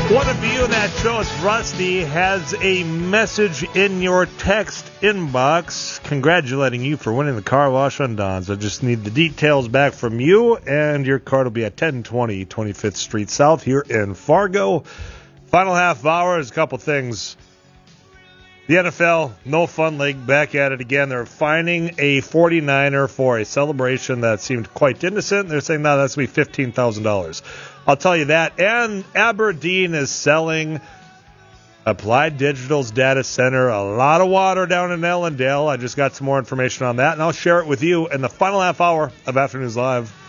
One of you that shows Rusty has a message in your text inbox congratulating you for winning the car wash on Don's. I just need the details back from you, and your card will be at 1020 25th Street South here in Fargo. Final half hour, there's a couple things. The NFL, no fun league, back at it again. They're fining a 49er for a celebration that seemed quite innocent. They're saying, no, that's going to be $15,000. I'll tell you that. And Aberdeen is selling Applied Digital's data center. A lot of water down in Ellendale. I just got some more information on that, and I'll share it with you in the final half hour of Afternoons Live.